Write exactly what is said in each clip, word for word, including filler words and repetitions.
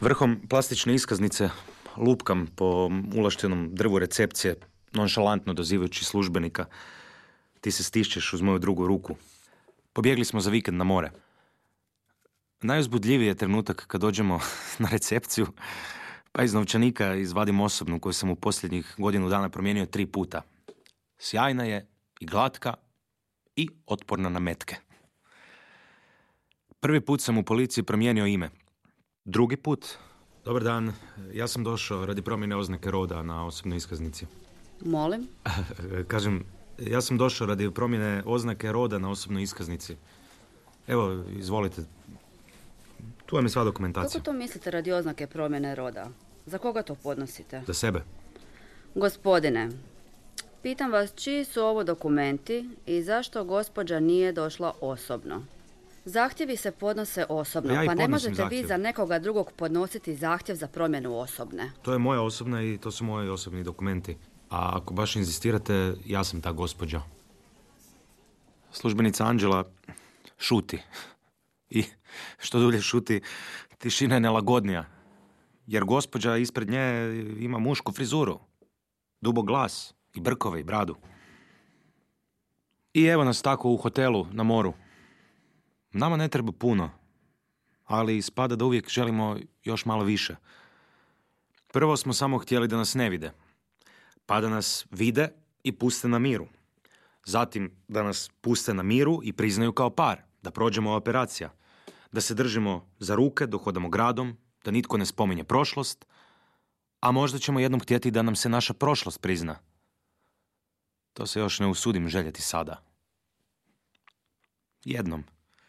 Vrhom plastične iskaznice lupkam po ulaštenom drvu recepcije, nonšalantno dozivajući službenika. Ti se stišćeš uz moju drugu ruku. Pobjegli smo za vikend na more. Najuzbudljiviji je trenutak kad dođemo na recepciju, pa iz novčanika izvadim osobnu koju sam u posljednjih godinu dana promijenio tri puta. Sjajna je i glatka i otporna na metke. Prvi put sam u policiji promijenio ime. Drugi put, dobar dan, ja sam došao radi promjene oznake roda na osobnoj iskaznici. Molim? Kažem, ja sam došao radi promjene oznake roda na osobnoj iskaznici. Evo, izvolite. Tu vam je sva dokumentacija. Kako to mislite radi oznake promjene roda? Za koga to podnosite? Za sebe. Gospodine, pitam vas čiji su ovo dokumenti i zašto gospođa nije došla osobno? Zahtjevi se podnose osobno, ja pa ne možete zahtjev. vi za nekoga drugog podnositi zahtjev za promjenu osobne. To je moja osobna i to su moji osobni dokumenti. A ako baš inzistirate, ja sam ta gospođa. Službenica Anđela šuti. I što dulje šuti, tišina je nelagodnija. Jer gospođa ispred nje ima mušku frizuru, dubok glas i brkove i bradu. I evo nas tako u hotelu na moru. Nama ne treba puno, ali ispada da uvijek želimo još malo više. Prvo smo samo htjeli da nas ne vide, pa da nas vide i puste na miru. Zatim da nas puste na miru i priznaju kao par, da prođemo operacija, da se držimo za ruke dok hodamo gradom, da nitko ne spominje prošlost, a možda ćemo jednom htjeti da nam se naša prošlost prizna. To se još ne usudim željeti sada. Jednom.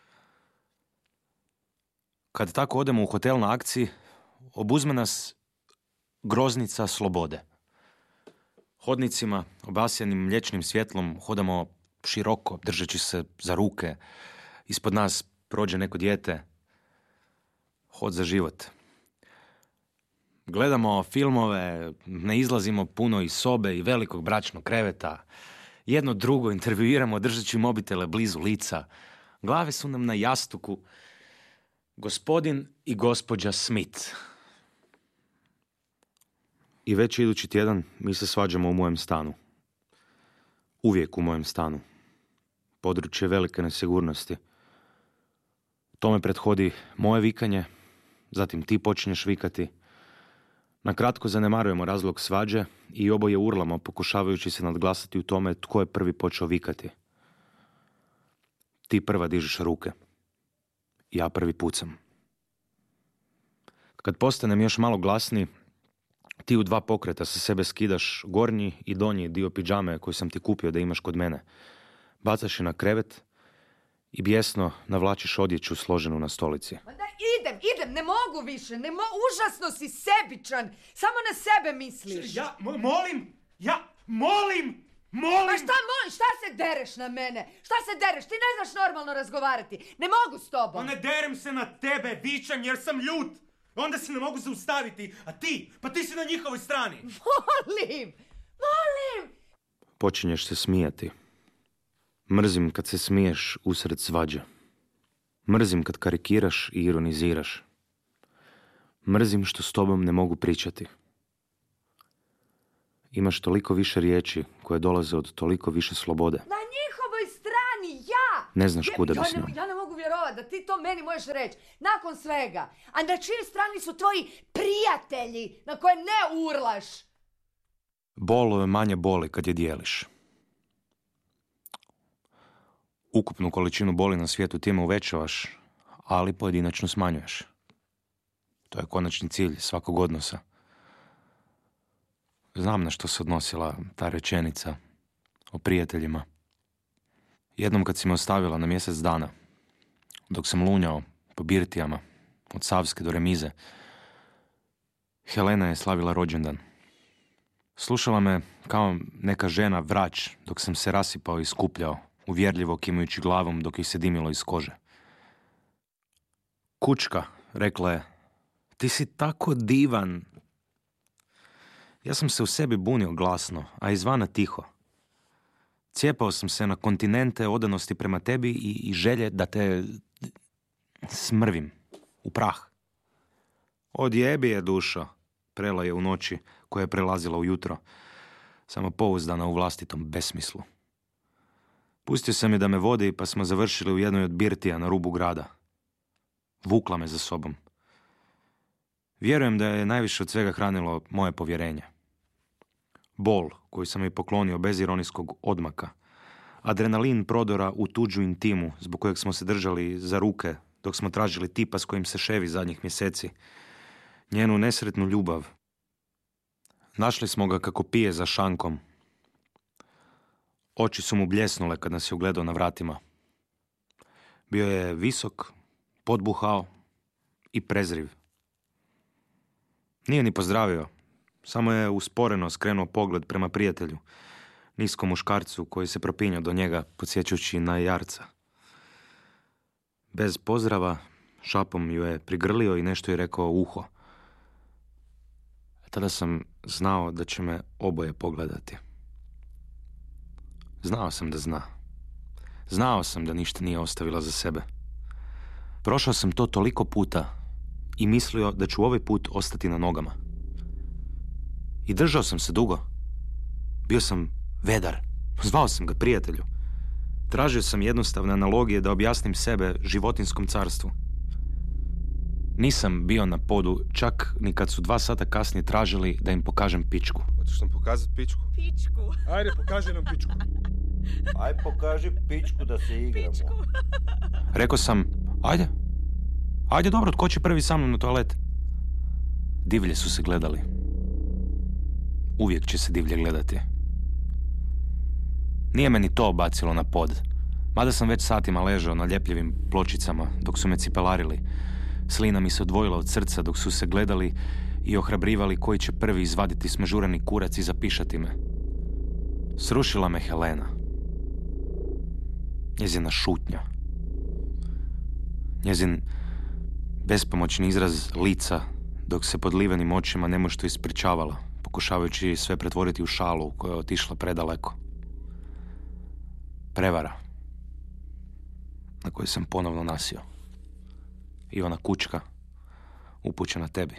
Kad tako odemo u hotel na akciji, obuzme nas groznica slobode. Hodnicima, obasjanim mliječnim svjetlom, hodamo široko, držeći se za ruke. Ispod nas prođe neko dijete. Hod za život. Gledamo filmove, ne izlazimo puno iz sobe i velikog bračnog kreveta. Jedno drugo intervjuiramo držeći mobitele blizu lica. Glave su nam na jastuku. Gospodin i gospođa Smith. I već idući tjedan mi se svađamo u mojem stanu. Uvijek u mojem stanu. Područje velike nesigurnosti. Tome prethodi moje vikanje, zatim ti počinješ vikati. Na kratko zanemarujemo razlog svađe i oboje urlamo pokušavajući se nadglasati u tome tko je prvi počeo vikati. Ti prva dižeš ruke. Ja prvi pucam. Kad postanem još malo glasniji, ti u dva pokreta sa sebe skidaš gornji i donji dio pidžame koji sam ti kupio da imaš kod mene. Bacaš je na krevet i bijesno navlačiš odjeću složenu na stolici. Ma da idem, idem, ne mogu više, ne mo- užasno si sebičan, samo na sebe misliš. Ja mo- molim, ja molim, molim. Pa šta molim, šta se dereš na mene? Šta se dereš? Ti ne znaš normalno razgovarati. Ne mogu s tobom. Pa ne derem se na tebe, vičem jer sam ljut. Onda se ne mogu zaustaviti, a ti, pa ti si na njihovoj strani. Molim, molim. Počinješ se smijati. Mrzim kad se smiješ usred svađe. Mrzim kad karikiraš i ironiziraš. Mrzim što s tobom ne mogu pričati. Imaš toliko više riječi koje dolaze od toliko više slobode. Na njihovoj strani, ja! Ne znaš kuda bi ja, s njom. ne, ja ne mogu vjerovati da ti to meni možeš reći. Nakon svega. A na čijoj strani su tvoji prijatelji na koje ne urlaš? Bolo je manje boli kad je dijeliš. Ukupnu količinu boli na svijetu time uvećavaš, ali pojedinačno smanjuješ. To je konačni cilj svakog odnosa. Znam na što se odnosila ta rečenica o prijateljima. Jednom kad si me ostavila na mjesec dana, dok sam lunjao po birtijama od Savske do Remize, Helena je slavila rođendan. Slušala me kao neka žena vrać dok sam se rasipao i skupljao, uvjerljivo kimajući glavom dok joj se dimilo iz kože. Kučka, rekla je, ti si tako divan. Ja sam se u sebi bunio glasno, a izvana tiho. Cijepao sam se na kontinente odanosti prema tebi i, i želje da te smrvim u prah. Odjebi je dušo, prela je u noći koja je prelazila u jutro, samo pouzdana u vlastitom besmislu. Pustio sam je da me vodi, pa smo završili u jednoj od birtija na rubu grada. Vukla me za sobom. Vjerujem da je najviše od svega hranilo moje povjerenje. Bol koju sam joj poklonio bez ironijskog odmaka. Adrenalin prodora u tuđu intimu, zbog kojeg smo se držali za ruke dok smo tražili tipa s kojim se ševi zadnjih mjeseci. Njenu nesretnu ljubav. Našli smo ga kako pije za šankom. Oči su mu bljesnule kad nas je ugledao na vratima. Bio je visok, podbuhao i prezriv. Nije ni pozdravio, samo je usporeno skrenuo pogled prema prijatelju, niskom muškarcu koji se propinjao do njega, podsjećajući na jarca. Bez pozdrava, šapom ju je prigrlio i nešto je rekao u uho. Tada sam znao da će me oboje pogledati. Znao sam da zna. Znao sam da ništa nije ostavila za sebe. Prošao sam to toliko puta i mislio da ću ovaj put ostati na nogama. I držao sam se dugo. Bio sam vedar. Zvao sam ga prijatelju. Tražio sam jednostavne analogije da objasnim sebe životinskom carstvu. Nisam bio na podu čak ni kad su dva sata kasnije tražili da im pokažem pičku. Hoćeš nam pokazati pičku? Pičku. Ajde, pokaži nam pičku. Aj pokaži pičku da se igramo. Pičku. Rekao sam, ajde. Ajde dobro, tko će prvi sa mnom na toalet? Divlje su se gledali. Uvijek će se divlje gledati. Nije me ni to bacilo na pod. Mada sam već satima ležao na ljepljivim pločicama dok su me cipelarili. Slina mi se odvojila od srca dok su se gledali i ohrabrivali koji će prvi izvaditi smežurani kurac i zapišati me. Srušila me Helena. Njezina šutnja. Njezin bespomoćni izraz lica dok se pod livenim očima nemošto ispričavala, pokušavajući sve pretvoriti u šalu koja je otišla predaleko. Prevara na koju sam ponovno nasio. I ona kućka upućena tebi.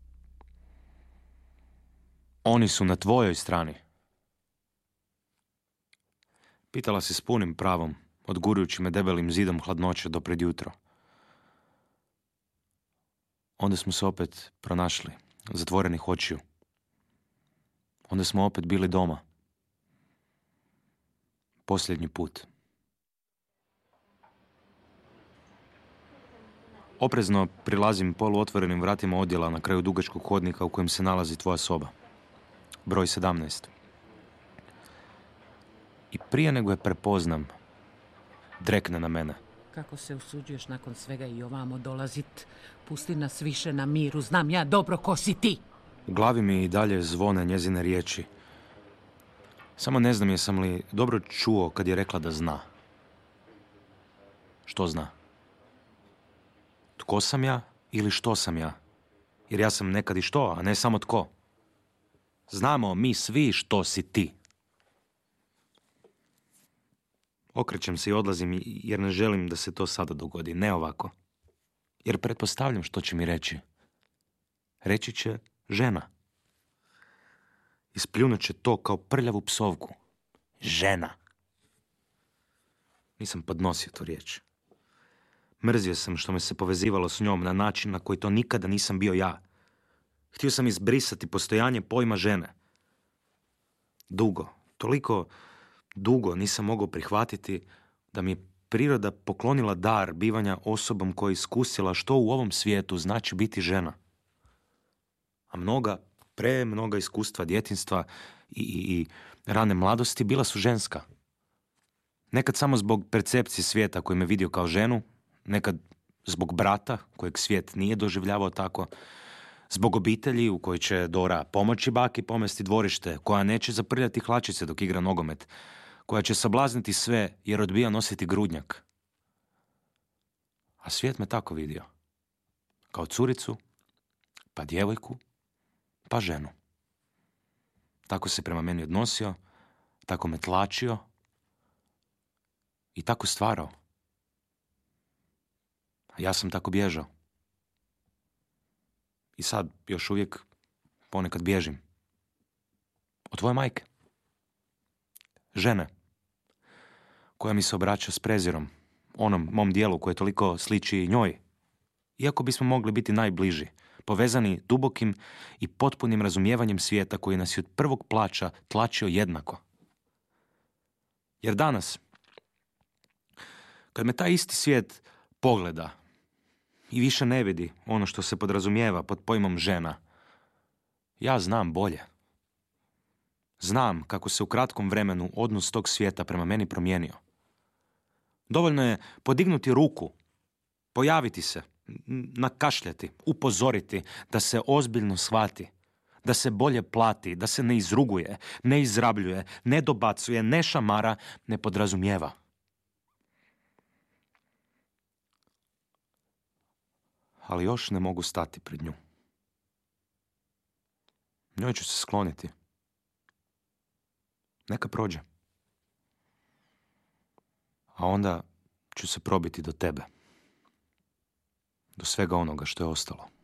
Oni su na tvojoj strani. Pitala se s punim pravom, odgurujući me debelim zidom hladnoće do pred jutro. Onda smo se opet pronašli, zatvorenih očiju. Onda smo opet bili doma. Posljednji put. Oprezno prilazim poluotvorenim vratima odjela na kraju dugačkog hodnika u kojem se nalazi tvoja soba. Broj sedamnaest. I prije nego je prepoznam, drekne na mene. Kako se usuđuješ nakon svega i ovamo dolazit? Pusti nas više na miru, znam ja dobro ko si ti. U glavi mi i dalje zvone njezine riječi. Samo ne znam jesam li dobro čuo kad je rekla da zna. Što zna? Tko sam ja ili što sam ja? Jer ja sam nekad i što, a ne samo tko. Znamo mi svi što si ti. Okrećem se i odlazim jer ne želim da se to sada dogodi, ne ovako. Jer pretpostavljam što će mi reći. Reći će žena. Ispljunut će to kao prljavu psovku. Žena. Nisam podnosio tu riječ. Mrzio sam što me se povezivalo s njom na način na koji to nikada nisam bio ja. Htio sam izbrisati postojanje pojma žene. Dugo, toliko dugo nisam mogao prihvatiti da mi je priroda poklonila dar bivanja osobom koja je iskusila što u ovom svijetu znači biti žena. A mnoga, pre mnoga iskustva djetinjstva i, i, i rane mladosti bila su ženska. Nekad samo zbog percepcije svijeta koji me vidio kao ženu, nekad zbog brata kojeg svijet nije doživljavao tako, zbog obitelji u kojoj će Dora pomoći baki pomesti dvorište, koja neće zaprljati hlačice dok igra nogomet, koja će sablazniti sve jer odbija nositi grudnjak. A svijet me tako vidio. Kao curicu, pa djevojku, pa ženu. Tako se prema meni odnosio, tako me tlačio i tako stvarao. A ja sam tako bježao. I sad još uvijek ponekad bježim. Od tvoje majke. Žene. Koja mi se obraća s prezirom. Onom mom dijelu koje toliko sliči njoj. Iako bismo mogli biti najbliži. Povezani dubokim i potpunim razumijevanjem svijeta koji nas je od prvog plaća tlačio jednako. Jer danas, kad me taj isti svijet pogleda i više ne vidi ono što se podrazumijeva pod pojmom žena, ja znam bolje. Znam kako se u kratkom vremenu odnos tog svijeta prema meni promijenio. Dovoljno je podignuti ruku, pojaviti se, nakašljati, upozoriti da se ozbiljno shvati, da se bolje plati, da se ne izruguje, ne izrabljuje, ne dobacuje, ne šamara, ne podrazumijeva. Ali još ne mogu stati pred nju. Njoj ću se skloniti. Neka prođe. A onda ću se probiti do tebe. Do svega onoga što je ostalo.